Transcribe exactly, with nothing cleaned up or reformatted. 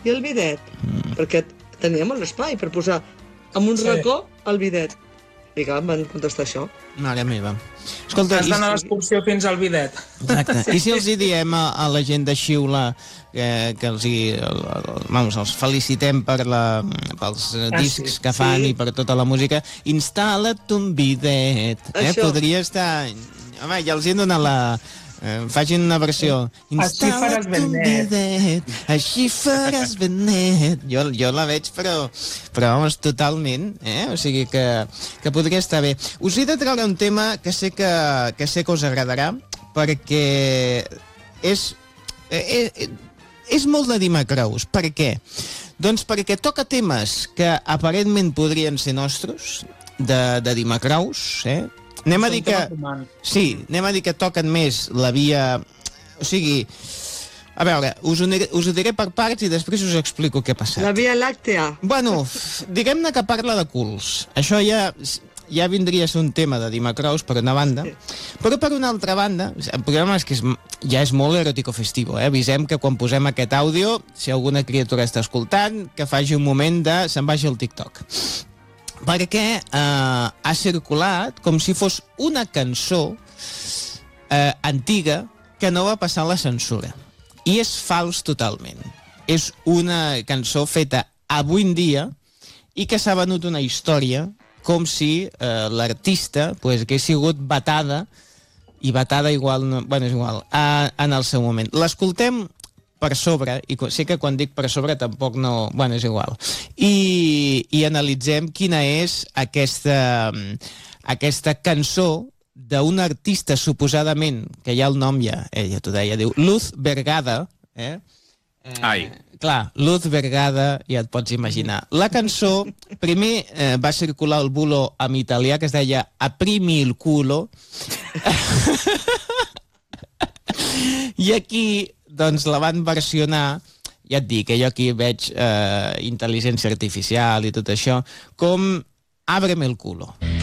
i el bidet, mm. perquè teníem l'espai per posar en un sí. racó el bidet. I clar, em van contestar això. Mare meva. Escolta, has d'anar a l'excursió fins al bidet. Exacte. I si els hi diem a, a la gent de Xiula eh, que els, hi, el, el, vamos, els felicitem per la, pels ah, discs sí. que fan sí. i per tota la música, instal·la't un bidet. Eh? Podria estar... Home, ja els hi hem donat la... Eh, facin una versió. Així faràs ben net. Així faràs ben net. Jo, jo la veig, però, però vamos, totalment. Eh? O sigui que, que podria estar bé. Us he de treure un tema que sé que, que, sé que us agradarà, perquè és, és, és molt de Dimacraus. Per què? Doncs perquè toca temes que aparentment podrien ser nostres, de, de Dimacraus, eh? Anem a dir que... Sí, anem a dir que toquen més la via... O sigui... A veure, us ho, us ho diré per parts i després us explico què ha passat. La via làctea. Bueno, diguem-ne que parla de culs. Això ja, ja vindria a ser un tema de Dimacraus, per una banda. Però per una altra banda, el problema és que és, ja és molt erótico-festivo. Eh? Avisem que quan posem aquest àudio, si alguna criatura està escoltant, que faci un moment de... se'n vagi al TikTok. Perquè eh, ha circulat com si fos una cançó eh, antiga que no va passar la censura. I és fals totalment. És una cançó feta avui en dia i que s'ha venut una història com si eh, l'artista pues, hagués sigut vetada, i vetada igual, no, bueno, és igual, a, en el seu moment. L'escoltem per sobre, i sé que quan dic per sobre tampoc no... Bueno, és igual. I, i analitzem quina és aquesta, aquesta cançó d'un artista suposadament, que ja el nom ja, eh, ja t'ho deia, diu Luz Vergada, eh? eh Ai. Clar, Luz Vergada, ja et pots imaginar. La cançó, primer eh, va circular el bulo en italià, que es deia Aprimi il culo. I aquí doncs la van versionar, ja et dic, que jo aquí veig eh, intel·ligència artificial i tot això, com Ábreme el culo.